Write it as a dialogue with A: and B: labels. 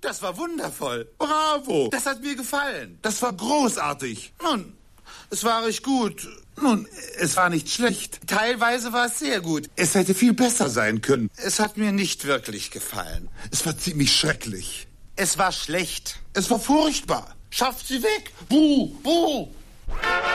A: Das war wundervoll.
B: Bravo.
A: Das hat mir gefallen.
B: Das war großartig.
A: Nun, es war recht gut.
B: Nun, es war nicht schlecht.
A: Teilweise war es sehr gut.
B: Es hätte viel besser sein können.
A: Es hat mir nicht wirklich gefallen.
B: Es war ziemlich schrecklich.
A: Es war schlecht.
B: Es war furchtbar.
A: Schafft sie weg. Buh, buh.